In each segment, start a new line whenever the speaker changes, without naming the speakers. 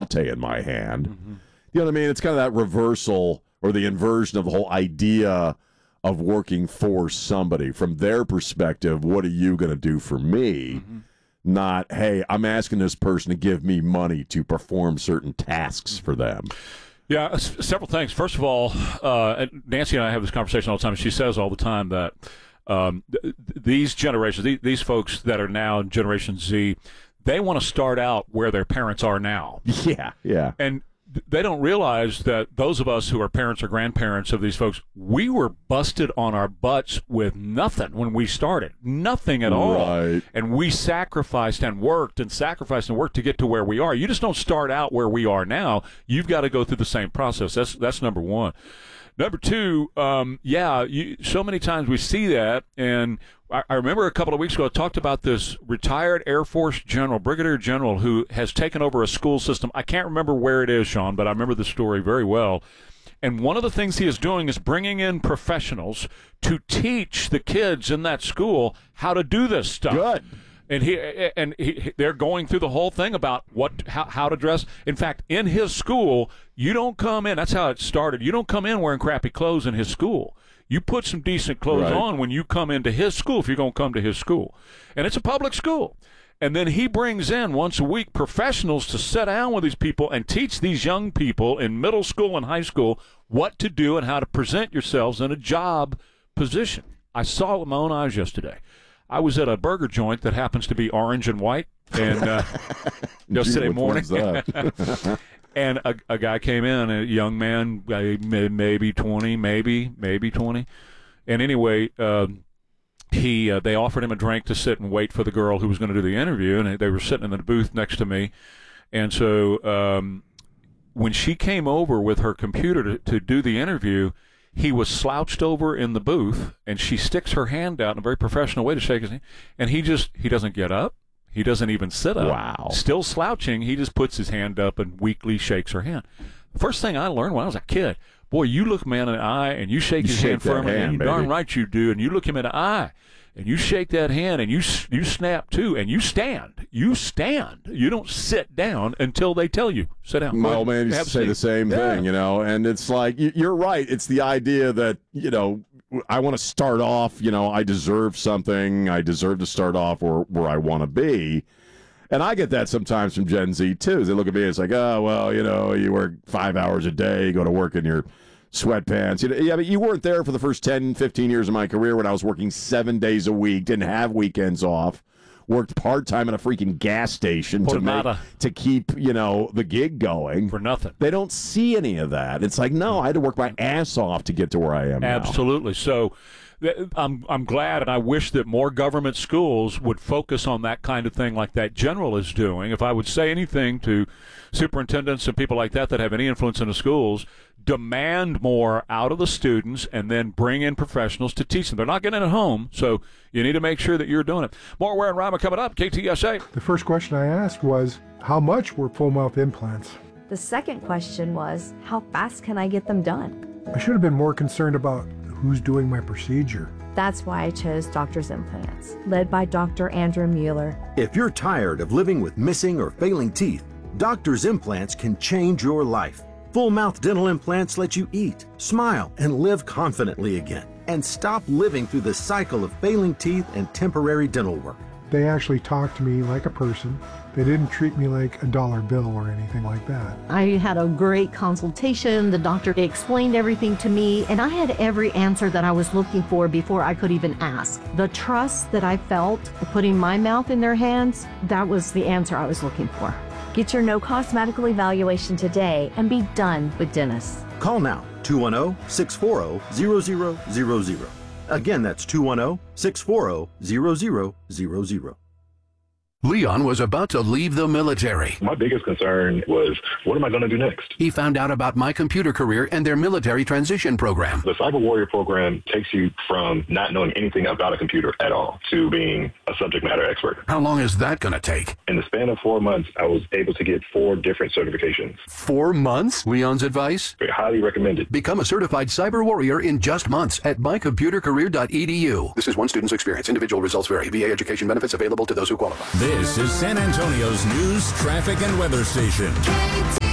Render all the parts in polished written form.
latte in my hand. Mm-hmm. You know what I mean? It's kind of that reversal or the inversion of the whole idea of working for somebody. From their perspective, what are you going to do for me? Mm-hmm. Not, hey, I'm asking this person to give me money to perform certain tasks for them.
Yeah, several things. First of all, Nancy and I have this conversation all the time. She says all the time that these generations, these folks that are now in Generation Z, they want to start out where their parents are now.
Yeah, yeah.
And they don't realize that those of us who are parents or grandparents of these folks, we were busted on our butts with nothing when we started. Nothing at all.
Right.
And we sacrificed and worked to get to where we are. You just don't start out where we are now. You've got to go through the same process. That's number one. Number two, so many times we see that, and I remember a couple of weeks ago I talked about this retired Air Force general, brigadier general, who has taken over a school system. I can't remember where it is, Sean, but I remember the story very well. And one of the things he is doing is bringing in professionals to teach the kids in that school how to do this stuff.
Good.
And they're going through the whole thing about how to dress. In fact, in his school, you don't come in. That's how it started. You don't come in wearing crappy clothes in his school. You put some decent clothes on when you come into his school if you're going to come to his school. And it's a public school. And then he brings in once a week professionals to sit down with these people and teach these young people in middle school and high school what to do and how to present yourselves in a job position. I saw it with my own eyes yesterday. I was at a burger joint that happens to be orange and white, and yesterday morning, and a guy came in, a young man, maybe 20, maybe 20, and anyway, they offered him a drink to sit and wait for the girl who was going to do the interview, and they were sitting in the booth next to me, and so when she came over with her computer to do the interview, he was slouched over in the booth, and she sticks her hand out in a very professional way to shake his hand, and he doesn't get up. He doesn't even sit up.
Wow.
Still slouching, he just puts his hand up and weakly shakes her hand. The first thing I learned when I was a kid, boy, you look a man in the eye, and you shake his hand firmly, and you darn right you do, and you look him in the eye, and you shake that hand, and you snap too, and you stand. You stand. You don't sit down until they tell you, sit down.
My old man used to say the same thing, and it's like, you're right. It's the idea that, I want to start off, I deserve something. I deserve to start off where I want to be. And I get that sometimes from Gen Z, too. They look at me, it's like, oh, well, you work 5 hours a day, you go to work in your sweatpants. Yeah, but you weren't there for the first 10, 15 years of my career when I was working 7 days a week, didn't have weekends off, worked part-time at a freaking gas station to keep, the gig going.
For nothing.
They don't see any of that. It's like, no, I had to work my ass off to get to where I am now.
Absolutely. So I'm glad, and I wish that more government schools would focus on that kind of thing like that general is doing. If I would say anything to superintendents and people like that have any influence in the schools, demand more out of the students and then bring in professionals to teach them. They're not getting it at home, so you need to make sure that you're doing it. More Ware and Rima coming up, KTSA.
The first question I asked was, how much were full mouth implants?
The second question was, how fast can I get them done?
I should have been more concerned about who's doing my procedure.
That's why I chose Doctor's Implants, led by Dr. Andrew Mueller.
If you're tired of living with missing or failing teeth, Doctor's Implants can change your life. Full mouth dental implants let you eat, smile, and live confidently again, and stop living through the cycle of failing teeth and temporary dental work.
They actually talked to me like a person. They didn't treat me like a dollar bill or anything like that.
I had a great consultation. The doctor explained everything to me, and I had every answer that I was looking for before I could even ask. The trust that I felt putting my mouth in their hands, that was the answer I was looking for.
Get your no-cost medical evaluation today and be done with dentists.
Call now, 210-640-0000. Again, that's 210-640-0000.
Leon was about to leave the military.
My biggest concern was, what am I going to do next?
He found out about My Computer Career and their military transition program.
The Cyber Warrior program takes you from not knowing anything about a computer at all to being a subject matter expert.
How long is that going to take?
In the span of 4 months, I was able to get 4 different certifications.
4 months? Leon's advice?
Very highly recommended.
Become a certified cyber warrior in just months at mycomputercareer.edu. This is one student's experience. Individual results vary. VA education benefits available to those who qualify.
This is San Antonio's news, traffic, and weather station.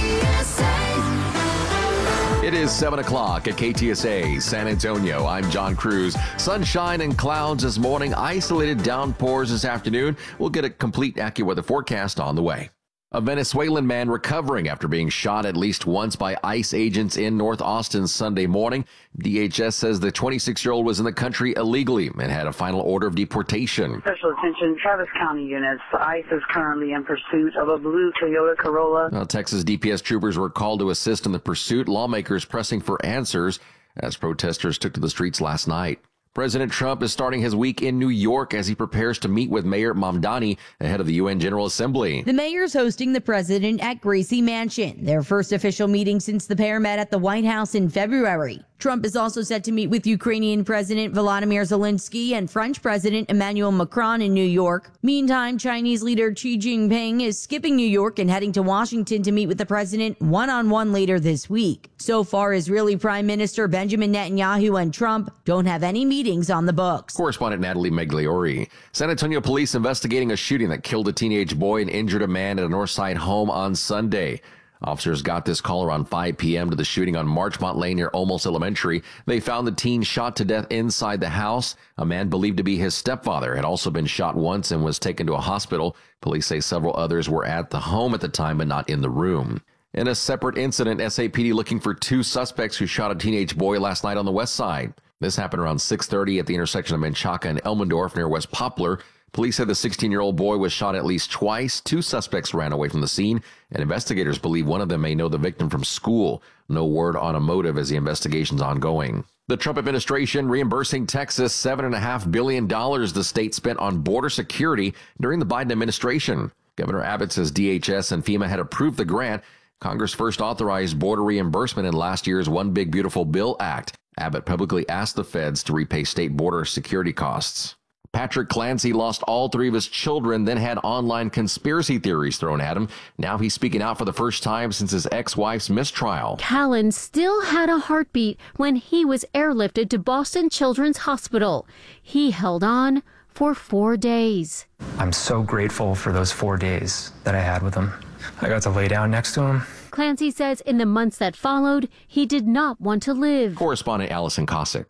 It is 7 o'clock at KTSA San Antonio. I'm John Cruz. Sunshine and clouds this morning, isolated downpours this afternoon. We'll get a complete AccuWeather forecast on the way. A Venezuelan man recovering after being shot at least once by ICE agents in North Austin Sunday morning. DHS says the 26-year-old was in the country illegally and had a final order of deportation.
Special attention, Travis County units. ICE is currently in pursuit of a blue Toyota Corolla.
Texas DPS troopers were called to assist in the pursuit. Lawmakers pressing for answers as protesters took to the streets last night. President Trump is starting his week in New York as he prepares to meet with Mayor Mamdani ahead of the UN General Assembly.
The mayor's hosting the president at Gracie Mansion, their first official meeting since the pair met at the White House in February. Trump is also set to meet with Ukrainian President Volodymyr Zelensky and French President Emmanuel Macron in New York. Meantime, Chinese leader Xi Jinping is skipping New York and heading to Washington to meet with the president one-on-one later this week. So far, Israeli Prime Minister Benjamin Netanyahu and Trump don't have any meetings on the books.
Correspondent Natalie Megliori. San Antonio police investigating a shooting that killed a teenage boy and injured a man at a Northside home on Sunday. Officers got this call around 5 p.m. to the shooting on Marchmont Lane near Olmos Elementary. They found the teen shot to death inside the house. A man believed to be his stepfather had also been shot once and was taken to a hospital. Police say several others were at the home at the time but not in the room. In a separate incident, SAPD looking for 2 suspects who shot a teenage boy last night on the west side. This happened around 6:30 at the intersection of Menchaca and Elmendorf near West Poplar. Police said the 16-year-old boy was shot at least twice. 2 suspects ran away from the scene, and investigators believe one of them may know the victim from school. No word on a motive as the investigation's ongoing. The Trump administration reimbursing Texas $7.5 billion the state spent on border security during the Biden administration. Governor Abbott says DHS and FEMA had approved the grant. Congress first authorized border reimbursement in last year's One Big Beautiful Bill Act. Abbott publicly asked the feds to repay state border security costs. Patrick Clancy lost all 3 of his children, then had online conspiracy theories thrown at him. Now he's speaking out for the first time since his ex-wife's mistrial.
Callan still had a heartbeat when he was airlifted to Boston Children's Hospital. He held on for 4 days.
I'm so grateful for those 4 days that I had with him. I got to lay down next to him.
Clancy says in the months that followed, he did not want to live.
Correspondent Allison Cossack.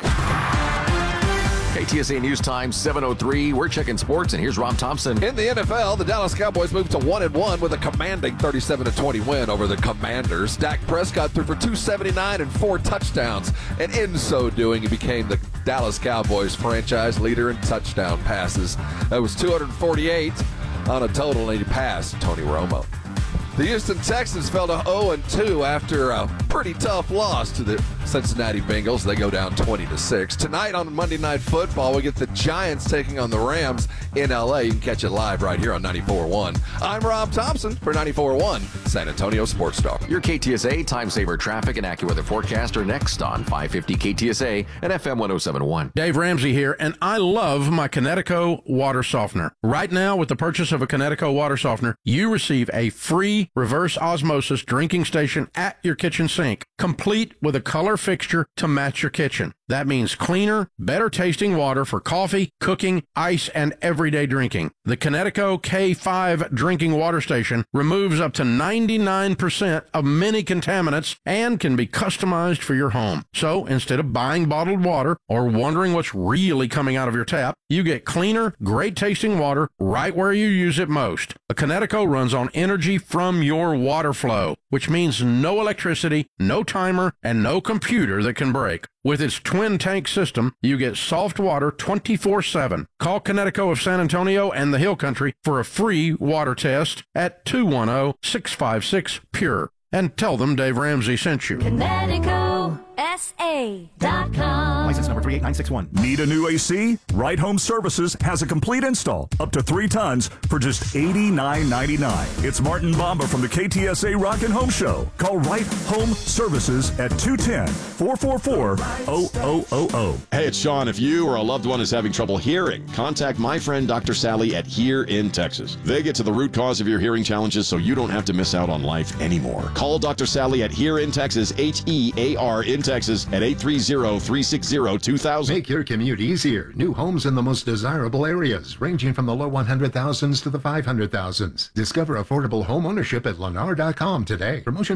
KTSA News Time, 7:03. We're checking sports, and here's Rob Thompson.
In the NFL, the Dallas Cowboys moved to 1-1 with a commanding 37-20 win over the Commanders. Dak Prescott threw for 279 and 4 touchdowns, and in so doing, he became the Dallas Cowboys franchise leader in touchdown passes. That was 248 on a total, and he passed Tony Romo. The Houston Texans fell to 0-2 after a pretty tough loss to the Cincinnati Bengals. They go down 20-6. Tonight on Monday Night Football, we get the Giants taking on the Rams in L.A. You can catch it live right here on 94.1. I'm Rob Thompson for 94.1 San Antonio Sports Star.
Your KTSA Time Saver traffic and AccuWeather forecast are next on 550 KTSA and FM 107.1.
Dave Ramsey here, and I love my Connecticut water softener. Right now, with the purchase of a Connecticut water softener, you receive a free reverse osmosis drinking station at your kitchen sink, complete with a color fixture to match your kitchen. That means cleaner, better tasting water for coffee, cooking, ice, and everyday drinking. The Connecticut K5 drinking water station removes up to 99% of many contaminants and can be customized for your home. So instead of buying bottled water or wondering what's really coming out of your tap, you get cleaner, great tasting water right where you use it most. A Connecticut runs on energy from your water flow, which means no electricity, no timer, and no computer that can break. With its twin tank system, you get soft water 24/7. Call Connecticut of San Antonio and the Hill Country for a free water test at 210-656-PURE. And tell them Dave Ramsey sent you.
ConnecticutSA.com.
License number 38961.
Need a new AC? Right Home Services has a complete install up to 3 tons for just $89.99. It's Martin Bomba from the KTSA Rock and Home Show. Call Right Home Services at 210-444-0000.
Hey, it's Sean. If you or a loved one is having trouble hearing, contact my friend Dr. Sally at Hear in Texas. They get to the root cause of your hearing challenges so you don't have to miss out on life anymore. Call Dr. Sally at Hear in Texas, HEAR in Texas at 830-360-2000.
Make your commute easier. New homes in the most desirable areas, ranging from the low 100,000s to the 500,000s. Discover affordable home ownership at Lennar.com today. Promotion